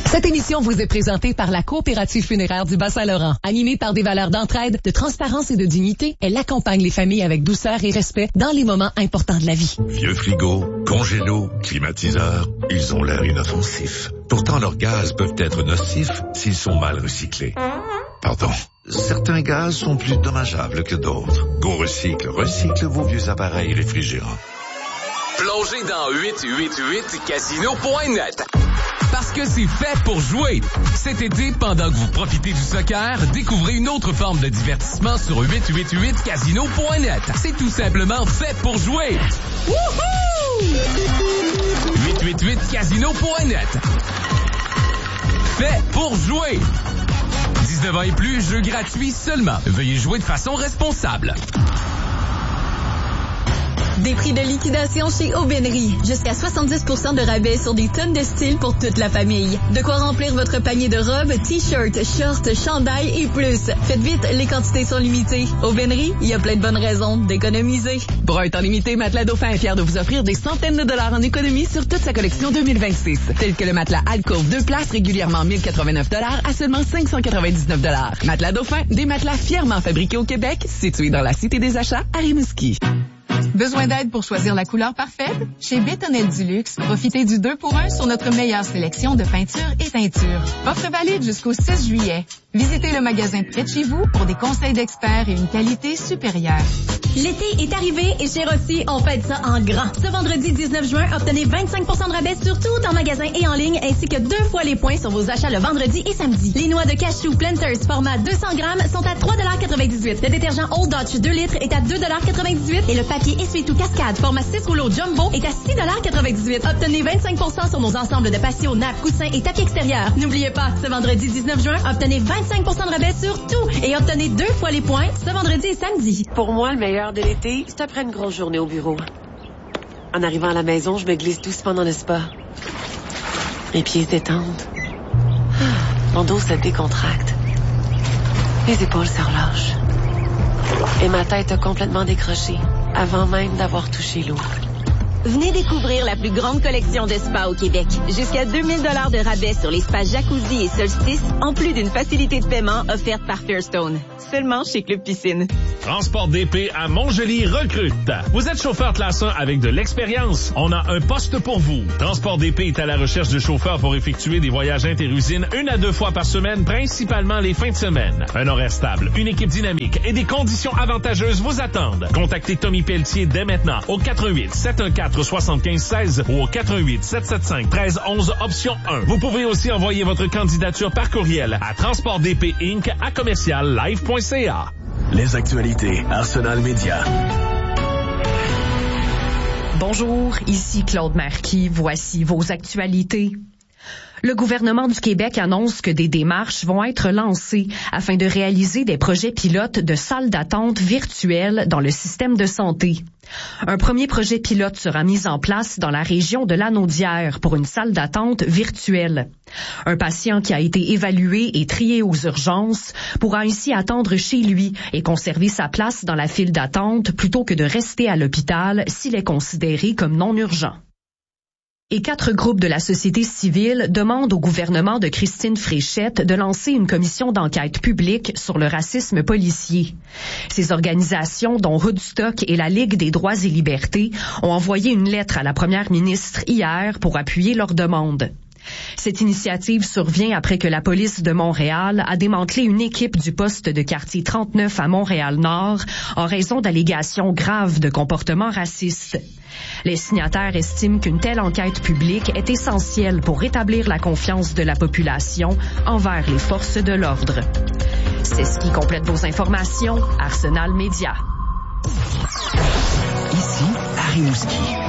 Cette émission vous est présentée par la Coopérative funéraire du Bas-Saint-Laurent. Animée par des valeurs d'entraide, de transparence et de dignité, elle accompagne les familles avec douceur et respect dans les moments importants de la vie. Vieux frigo, congélo, climatiseur, ils ont l'air inoffensifs. Pourtant, leurs gaz peuvent être nocifs s'ils sont mal recyclés. Pardon. Certains gaz sont plus dommageables que d'autres. Go Recycle recycle vos vieux appareils réfrigérants. Plongez dans 888casino.net. Parce que c'est fait pour jouer. Cet été, pendant que vous profitez du soccer, découvrez une autre forme de divertissement sur 888casino.net. C'est tout simplement fait pour jouer. Wouhou! 888casino.net. Fait pour jouer. 19 ans et plus, jeu gratuit seulement. Veuillez jouer de façon responsable. Des prix de liquidation chez Aubainerie. Jusqu'à 70% de rabais sur des tonnes de styles pour toute la famille. De quoi remplir votre panier de robes, t-shirts, shorts, chandails et plus. Faites vite, les quantités sont limitées. Aubainerie, il y a plein de bonnes raisons d'économiser. Pour un temps limité, Matelas Dauphin est fier de vous offrir des centaines de dollars en économie sur toute sa collection 2026. Tel que le matelas Alcove 2 places régulièrement 1089 $ à seulement 599 $. Matelas Dauphin, des matelas fièrement fabriqués au Québec, situés dans la Cité des Achats à Rimouski. Besoin d'aide pour choisir la couleur parfaite? Chez Bétonnel Dulux, profitez du 2-pour-1 sur notre meilleure sélection de peinture et teinture. Offre valide jusqu'au 6 juillet. Visitez le magasin près de chez vous pour des conseils d'experts et une qualité supérieure. L'été est arrivé et chez Rossi, on fête ça en grand. Ce vendredi 19 juin, obtenez 25% de rabais sur tout en magasin et en ligne, ainsi que 2 fois les points sur vos achats le vendredi et samedi. Les noix de cachou Planters format 200 grammes sont à 3,98 $. Le détergent Old Dutch 2 litres est à 2,98 $ et le papier essuie-tout Cascade format 6 rouleaux Jumbo est à 6,98 $. Obtenez 25% sur nos ensembles de patio, nappes, coussins et tapis extérieurs. N'oubliez pas, ce vendredi 19 juin, obtenez 25% de rabais sur tout et obtenez 2 fois les points ce vendredi et samedi. Pour moi, le meilleur de l'été, c'est après une grosse journée au bureau. En arrivant à la maison, je me glisse doucement dans le spa. Mes pieds se détendent. Mon dos se décontracte. Les épaules se relâchent. Et ma tête a complètement décroché avant même d'avoir touché l'eau. Venez découvrir la plus grande collection de spas au Québec. Jusqu'à 2000 $ de rabais sur les spas Jacuzzi et Solstice, en plus d'une facilité de paiement offerte par Fairstone. Seulement chez Club Piscine. Transport DP à Montjoli recrute. Vous êtes chauffeur classe 1 avec de l'expérience? On a un poste pour vous. Transport DP est à la recherche de chauffeurs pour effectuer des voyages interusines 1 à 2 fois par semaine, principalement les fins de semaine. Un horaire stable, une équipe dynamique et des conditions avantageuses vous attendent. Contactez Tommy Pelletier dès maintenant au 88 714 75 16 ou au 88 775 13 11 option 1. Vous pouvez aussi envoyer votre candidature par courriel à transportdpinc@commerciallive.ca. Les actualités Arsenal Média. Bonjour, ici Claude Marquis. Voici vos actualités. Le gouvernement du Québec annonce que des démarches vont être lancées afin de réaliser des projets pilotes de salles d'attente virtuelles dans le système de santé. Un premier projet pilote sera mis en place dans la région de Lanaudière pour une salle d'attente virtuelle. Un patient qui a été évalué et trié aux urgences pourra ainsi attendre chez lui et conserver sa place dans la file d'attente plutôt que de rester à l'hôpital s'il est considéré comme non urgent. Et 4 groupes de la société civile demandent au gouvernement de Christine Fréchette de lancer une commission d'enquête publique sur le racisme policier. Ces organisations, dont Woodstock et la Ligue des droits et libertés, ont envoyé une lettre à la première ministre hier pour appuyer leur demande. Cette initiative survient après que la police de Montréal a démantelé une équipe du poste de quartier 39 à Montréal-Nord en raison d'allégations graves de comportements racistes. Les signataires estiment qu'une telle enquête publique est essentielle pour rétablir la confiance de la population envers les forces de l'ordre. C'est ce qui complète vos informations. Arsenal Média. Ici, à Rimouski.